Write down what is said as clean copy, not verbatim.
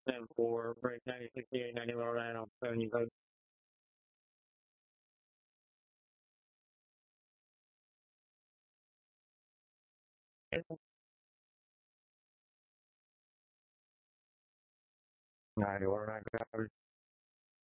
and for break 90, 68, 90 lower line on 70 code. Ninety lower line coverage.